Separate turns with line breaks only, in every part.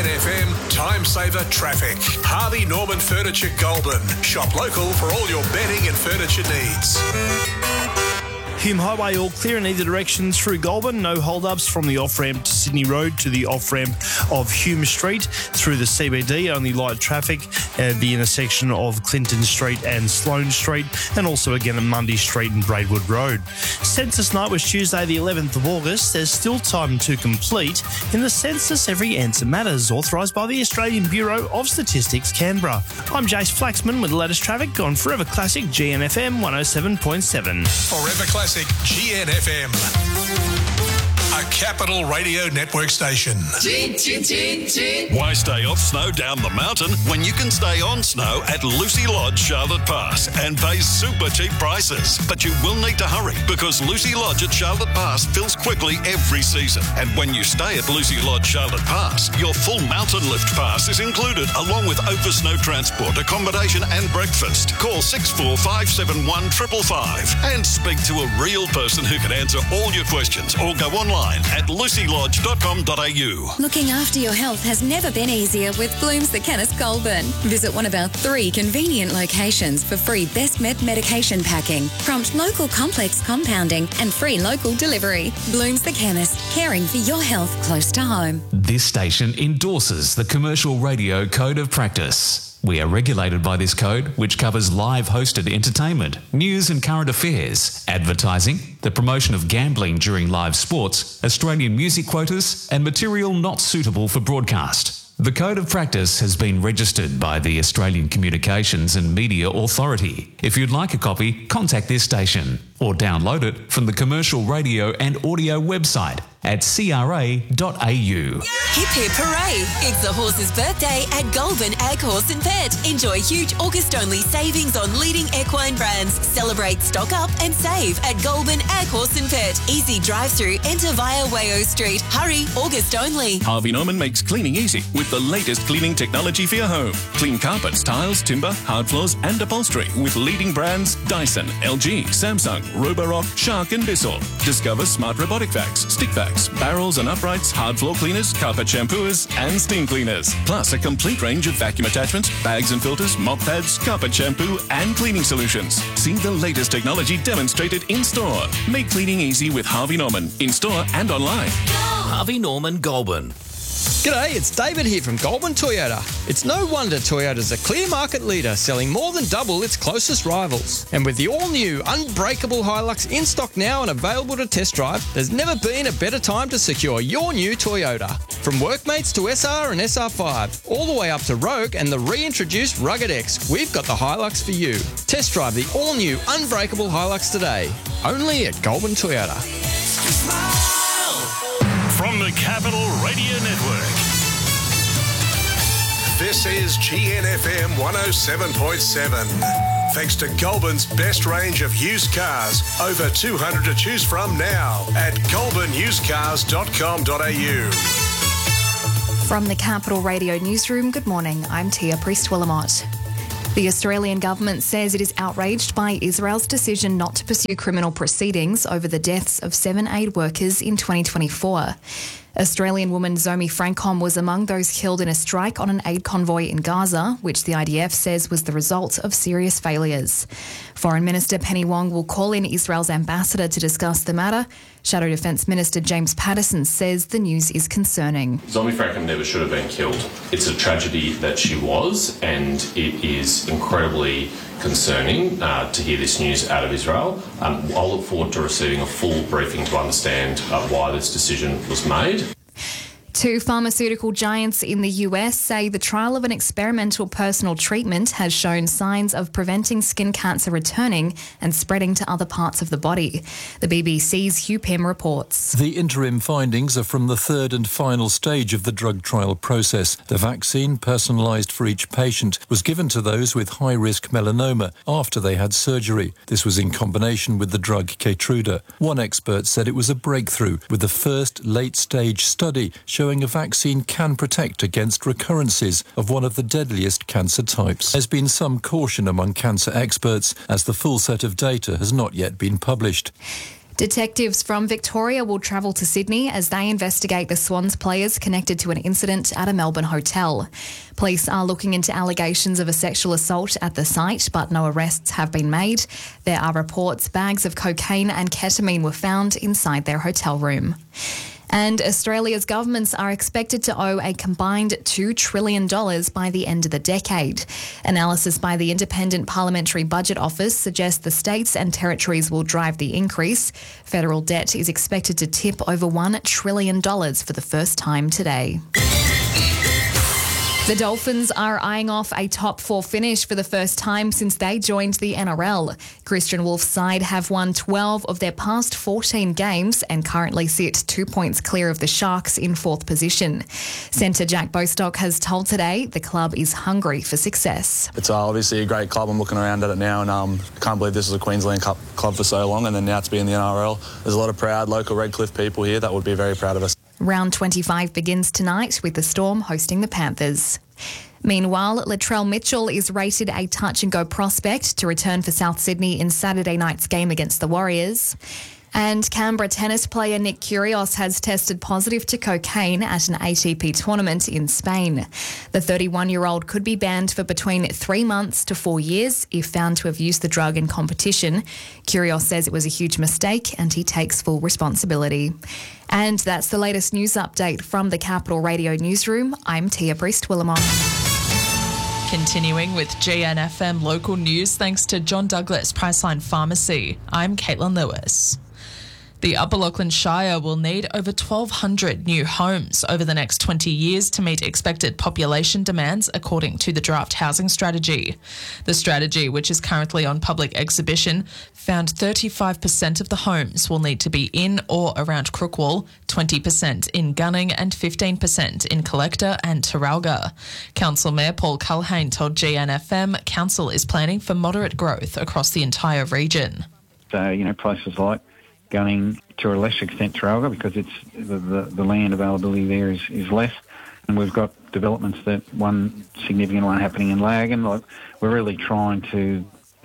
GNFM Time Saver Traffic. Harvey Norman Furniture Goulburn. Shop local for all your bedding and furniture needs.
Hume Highway all clear in either direction through Goulburn. No hold-ups from the off-ramp to Sydney Road to the off-ramp of Hume Street through the CBD. Only light traffic at the intersection of Clinton Street and Sloane Street, and also again at Mundy Street and Braidwood Road. Census night was Tuesday the 11th of August. There's still time to complete. In the census, every answer matters. Authorised by the Australian Bureau of Statistics, Canberra. I'm Jace Flaxman with the latest traffic on Forever Classic GNFM 107.7.
Forever Classic GNFM, a Capital Radio Network station.
Why stay off snow down the mountain when you can stay on snow at Lucy Lodge, Charlotte Pass, and pay super cheap prices? But you will need to hurry because Lucy Lodge at Charlotte Pass fills quickly every season. And when you stay at Lucy Lodge, Charlotte Pass, your full mountain lift pass is included along with over snow transport, accommodation and breakfast. Call 6457 555 and speak to a real person who can answer all your questions, or go online at lucylodge.com.au.
Looking after your health has never been easier with Blooms the Chemist Goulburn. Visit one of our 3 convenient locations for free Best Med medication packing, prompt local complex compounding and free local delivery. Blooms the Chemist, caring for your health close to home.
This station endorses the Commercial Radio Code of Practice. We are regulated by this code, which covers live hosted entertainment, news and current affairs, advertising, the promotion of gambling during live sports, Australian music quotas, and material not suitable for broadcast. The Code of Practice has been registered by the Australian Communications and Media Authority. If you'd like a copy, contact this station or download it from the Commercial Radio and Audio website at cra.au.
Hip hip hooray! It's the horse's birthday at Goulburn Ag Horse and Pet. Enjoy huge August-only savings on leading equine brands. Celebrate, stock up and save at Goulburn Ag Horse and Pet. Easy drive-through, enter via Wayo Street. Hurry, August only.
Harvey Norman makes cleaning easy with the latest cleaning technology for your home. Clean carpets, tiles, timber, hard floors and upholstery with leading brands Dyson, LG, Samsung, Roborock, Shark and Bissell. Discover smart robotic vacs, stick vacs, barrels and uprights, hard floor cleaners, carpet shampooers and steam cleaners. Plus a complete range of vacuum attachments, bags and filters, mop pads, carpet shampoo and cleaning solutions. See the latest technology demonstrated in store. Make cleaning easy with Harvey Norman, in store and online.
Harvey Norman Goulburn.
G'day, it's David here from Goulburn Toyota. It's no wonder Toyota's a clear market leader, selling more than double its closest rivals. And with the all-new Unbreakable Hilux in stock now and available to test drive, there's never been a better time to secure your new Toyota. From Workmates to SR and SR5, all the way up to Rogue and the reintroduced Rugged X, we've got the Hilux for you. Test drive the all-new Unbreakable Hilux today, only at Goulburn Toyota.
From the Capital Radio Network.
This is GNFM 107.7. Thanks to Goulburn's best range of used cars. Over 200 to choose from now at goulburnusedcars.com.au.
From the Capital Radio Newsroom, good morning. I'm Tia Priest-Willamot. The Australian government says it is outraged by Israel's decision not to pursue criminal proceedings over the deaths of 7 aid workers in 2024. Australian woman Zomi Francom was among those killed in a strike on an aid convoy in Gaza, which the IDF says was the result of serious failures. Foreign Minister Penny Wong will call in Israel's ambassador to discuss the matter. Shadow Defence Minister James Patterson says the news is concerning.
Zomi Francom never should have been killed. It's a tragedy that she was, and it is incredibly concerning to hear this news out of Israel. I'll look forward to receiving a full briefing to understand why this decision was made.
2 pharmaceutical giants in the US say the trial of an experimental personal treatment has shown signs of preventing skin cancer returning and spreading to other parts of the body. The BBC's Hugh Pym reports.
The interim findings are from the 3rd and final stage of the drug trial process. The vaccine, personalised for each patient, was given to those with high-risk melanoma after they had surgery. This was in combination with the drug Keytruda. One expert said it was a breakthrough, with the first late-stage study showing a vaccine can protect against recurrences of one of the deadliest cancer types. There's been some caution among cancer experts as the full set of data has not yet been published.
Detectives from Victoria will travel to Sydney as they investigate the Swans players connected to an incident at a Melbourne hotel. Police are looking into allegations of a sexual assault at the site, but no arrests have been made. There are reports bags of cocaine and ketamine were found inside their hotel room. And Australia's governments are expected to owe a combined $2 trillion by the end of the decade. Analysis by the Independent Parliamentary Budget Office suggests the states and territories will drive the increase. Federal debt is expected to tip over $1 trillion for the first time today. The Dolphins are eyeing off a top 4 finish for the first time since they joined the NRL. Christian Wolf's side have won 12 of their past 14 games and currently sit 2 points clear of the Sharks in 4th position. Centre Jack Bostock has told Today the club is hungry for success.
It's obviously a great club. I'm looking around at it now and can't believe this was a Queensland Cup club for so long, and then now to be in the NRL. There's a lot of proud local Redcliffe people here that would be very proud of us.
Round 25 begins tonight with the Storm hosting the Panthers. Meanwhile, Latrell Mitchell is rated a touch-and-go prospect to return for South Sydney in Saturday night's game against the Warriors. And Canberra tennis player Nick Kyrgios has tested positive to cocaine at an ATP tournament in Spain. The 31-year-old could be banned for between 3 months to 4 years if found to have used the drug in competition. Kyrgios says it was a huge mistake and he takes full responsibility. And that's the latest news update from the Capital Radio Newsroom. I'm Tia Priest-Willamont.
Continuing with GNFM local news thanks to John Douglas Priceline Pharmacy. I'm Caitlin Lewis. The Upper Lachlan Shire will need over 1,200 new homes over the next 20 years to meet expected population demands, according to the draft housing strategy. The strategy, which is currently on public exhibition, found 35% of the homes will need to be in or around Crookwell, 20% in Gunning and 15% in Collector and Taralga. Council Mayor Paul Culhane told GNFM Council is planning for moderate growth across the entire region.
So, places like Gunning, to a lesser extent Taralga, because it's the land availability there is less, and we've got developments that one significant one happening in Lagan. We're really trying to,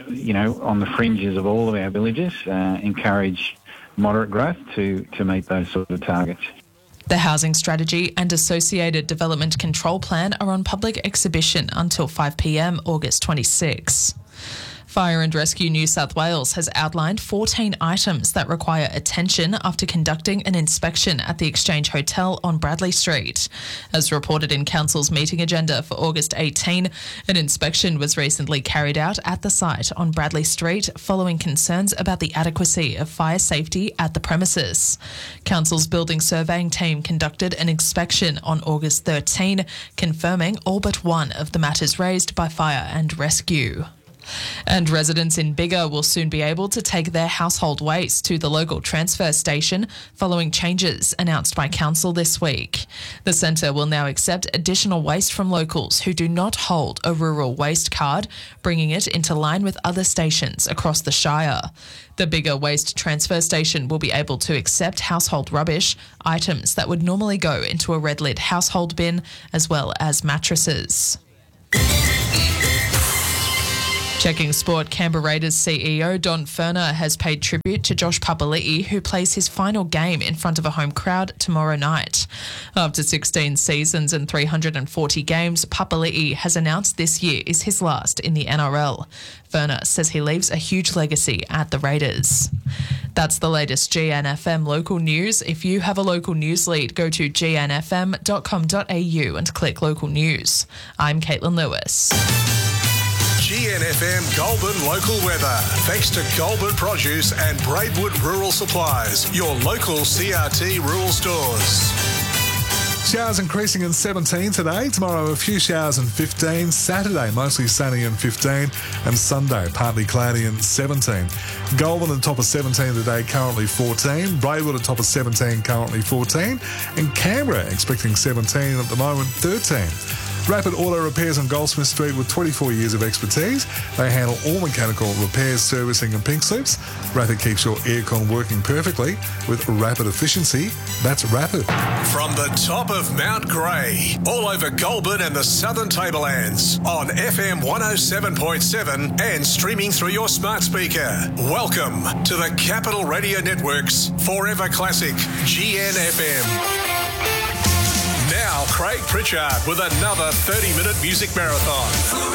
on the fringes of all of our villages, encourage moderate growth to meet those sort of targets.
The housing strategy and associated development control plan are on public exhibition until 5 p.m. August 26. Fire and Rescue New South Wales has outlined 14 items that require attention after conducting an inspection at the Exchange Hotel on Bradley Street. As reported in Council's meeting agenda for August 18, an inspection was recently carried out at the site on Bradley Street following concerns about the adequacy of fire safety at the premises. Council's building surveying team conducted an inspection on August 13, confirming all but one of the matters raised by Fire and Rescue. And residents in Biggar will soon be able to take their household waste to the local transfer station following changes announced by Council this week. The centre will now accept additional waste from locals who do not hold a rural waste card, bringing it into line with other stations across the Shire. The Biggar waste transfer station will be able to accept household rubbish, items that would normally go into a red-lid household bin, as well as mattresses. Checking sport, Canberra Raiders CEO Don Furner has paid tribute to Josh Papali'i, who plays his final game in front of a home crowd tomorrow night. After 16 seasons and 340 games, Papali'i has announced this year is his last in the NRL. Furner says he leaves a huge legacy at the Raiders. That's the latest GNFM local news. If you have a local news lead, go to gnfm.com.au and click local news. I'm Caitlin Lewis.
GNFM Goulburn local weather. Thanks to Goulburn Produce and Braidwood Rural Supplies, your local CRT rural stores.
Showers increasing in 17 today. Tomorrow a few showers in 15. Saturday mostly sunny in 15. And Sunday partly cloudy in 17. Goulburn at the top of 17 today, currently 14. Braidwood at the top of 17, currently 14. And Canberra expecting 17 at the moment, 13. Rapid Auto Repairs on Goldsmith Street with 24 years of expertise. They handle all mechanical repairs, servicing and pink slips. Rapid keeps your aircon working perfectly with rapid efficiency. That's Rapid.
From the top of Mount Grey, all over Goulburn and the Southern Tablelands, on FM 107.7 and streaming through your smart speaker. Welcome to the Capital Radio Network's Forever Classic GNFM. Now, Craig Pritchard with another 30-minute music marathon.